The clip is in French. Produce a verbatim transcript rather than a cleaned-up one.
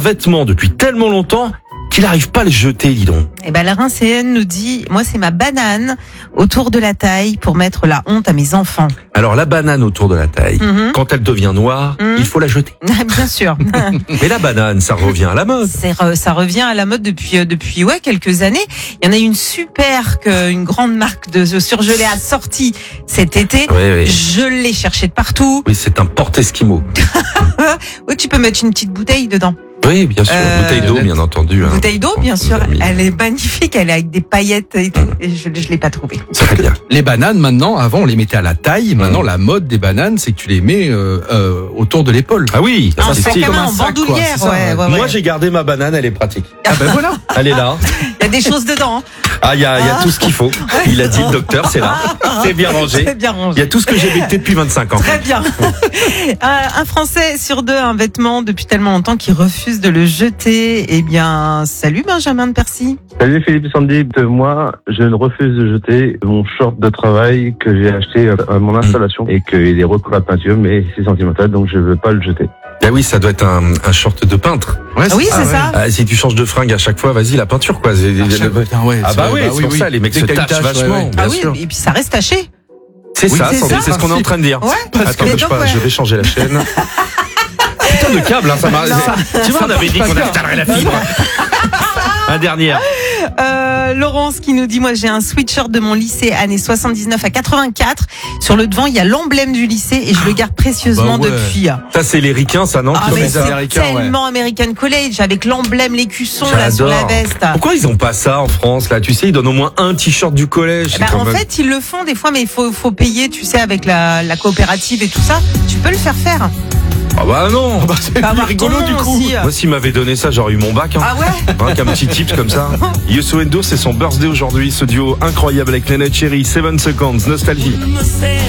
vêtement depuis tellement longtemps qu'il n'arrive pas à le jeter, dis donc. Eh ben, la Rincéenne nous dit, moi, c'est ma banane autour de la taille pour mettre la honte à mes enfants. Alors, la banane autour de la taille, Mhm. quand elle devient noire, Mhm. il faut la jeter. Bien sûr. Mais la banane, ça revient à la mode. C'est re- ça revient à la mode depuis euh, depuis ouais quelques années. Il y en a une super que une grande marque de surgelé a sorti cet été. Oui, oui. Je l'ai cherché de partout. Oui, c'est un porte-esquimau. Oui, tu peux mettre une petite bouteille dedans. Oui, bien sûr. Euh, Bouteille d'eau, bien entendu. hein. Bouteille d'eau, bien sûr. Nos amis. Elle est magnifique. Elle est avec des paillettes et tout. Et je je l'ai pas trouvée. C'est très bien. Les bananes, maintenant, avant, on les mettait à la taille. Maintenant, la mode des bananes, c'est que tu les mets euh, euh, autour de l'épaule. Ah oui, En c'est sac stylé. à main, comme un en sac, quoi, bandoulière. c'est ça, ouais, ouais. ouais, Moi, ouais. j'ai gardé ma banane, elle est pratique. Ah ben voilà. Elle est là. Il y a des choses dedans. hein. Ah, il y a, il y a tout ce qu'il faut. Il a dit le docteur, c'est là. C'est bien rangé. C'est bien Il y rangé. a tout ce que j'ai becté depuis vingt-cinq ans. Très bien. un, un Français sur deux a un vêtement depuis tellement longtemps qu'il refuse de le jeter. Eh bien, salut Benjamin de Percy. Salut Philippe Sandy, moi je ne refuse de jeter mon short de travail que j'ai acheté à mon installation et qu'il est recouvert de peinture mais c'est sentimental donc je ne veux pas le jeter. Ah oui, ça doit être un, un short de peintre. Ouais, Ah oui, ça, c'est ouais. ça. Ah, si tu changes de fringue à chaque fois, vas-y, la peinture, quoi. C'est- Ah, chaque- putain, ouais, Ah c'est bah vrai, oui, c'est pour ça, les mecs Dès se que t'as une tâchent tache, ouais, vachement. ouais. Bien Ah oui, sûr. et puis ça reste taché. C'est Oui, ça, c'est c'est ça. c'est ce qu'on est en train de dire. Ouais. Attends, Et bouge donc, pas, ouais. je vais changer la chaîne. Putain de câble, hein, ça m'a... Non. Tu vois, on avait dit qu'on installerait la fibre. Un dernier. Euh, Laurence qui nous dit, moi j'ai un sweatshirt de mon lycée années soixante-dix-neuf à quatre-vingt-quatre. Sur le devant, il y a l'emblème du lycée et je le garde précieusement Bah ouais. depuis. Ça, c'est les ricains, ça, non? Ah qui mais font c'est ça Américains, ouais. tellement American College avec l'emblème, l'écusson là sur la J'adore. veste. Pourquoi ils ont pas ça en France, là? Tu sais, ils donnent au moins un t-shirt du collège. Eh c'est ben, quand en même- fait, ils le font des fois, mais il faut, faut payer, tu sais, avec la, la coopérative et tout ça. Tu peux le faire faire. Ah bah non. Bah, c'est Pas avoir rigolo ton du nom coup. aussi. Moi, s'ils m'avaient donné ça, j'aurais eu mon bac. Hein. Ah ouais? Hein, qu'un petit tips comme ça. Youssou N'Dour, c'est son birthday aujourd'hui. Ce duo incroyable avec Neneh Cherry, Seven Seconds, Nostalgie. Uno se